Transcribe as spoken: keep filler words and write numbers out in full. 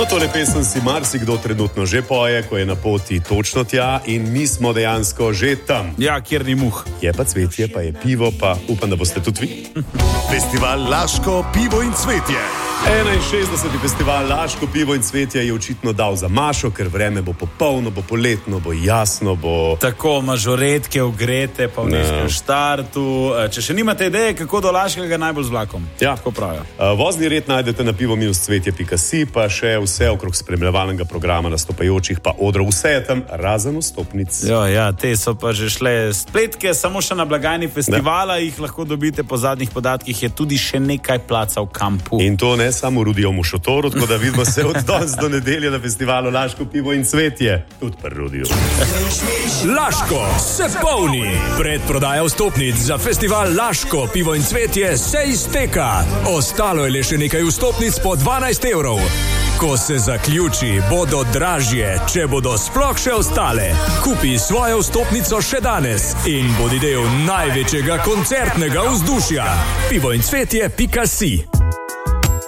No, tole pesem si marsikdo trenutno že poje, ko je na poti točno tja in mi smo dejansko že tam. Ja, kjer ni muh. Je pa cvetje, pa je pivo, pa upam, da boste tudi vi. Festival Laško, pivo in cvetje. enainšestdeseti festival Laško, pivo in cvetje je očitno dal za mašo, ker vreme bo popolno, bo poletno, bo jasno, bo... Tako, mažoretke, ogrete, pa v neskem štartu. Če še nimate ideje, kako do Laškega, najbolj z vlakom. Ja. Tako pravijo. Vozni red najdete na pivo minus cvetje pika si, pa še vse okrog spremljevalnega programa nastopajočih, pa odrov, vse je tam, razen vstopnic. Jo, ja, te so pa že šle spletke, samo še na blagajni festivala, ne. Jih lahko dobite, po zadnjih podatkih je tudi še nekaj placa v kampu. In to ne samo Rudijovmu šotoru, tako da vidimo se od danes do nedelje na festivalu Laško, pivo in cvetje. Tudi pri Rudiju. Laško se polni. Predprodaja vstopnic za festival Laško, pivo in cvetje se izteka. Ostalo je le še nekaj vstopnic po dvanajst evrov. Ko se zaključi, bodo dražje, če bodo sploh še ostale. Kupi svojo vstopnico še danes in bodi del največjega koncertnega vzdušja. pivo in cvetje pika si